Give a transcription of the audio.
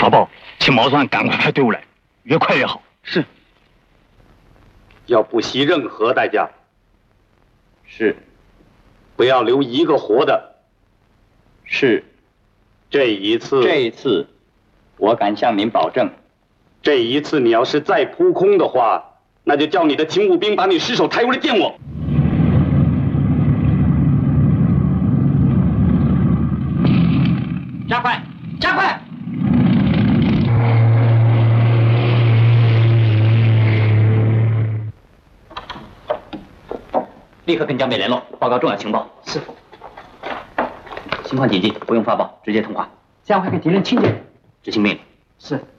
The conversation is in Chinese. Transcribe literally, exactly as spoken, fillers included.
小宝，请毛算赶快派队伍来，越快越好。 是。 要不惜任何代价。 是。 不要留一个活的。 是。 这一次， 这一次，我敢向您保证， 这一次你要是再扑空的话，那就叫你的勤务兵把你尸首抬过来见我。 加快，加快！立刻跟江北联络，报告重要情报。是。情况紧急，不用发报，直接通话。 这样会给敌人听见。 执行命令。 是。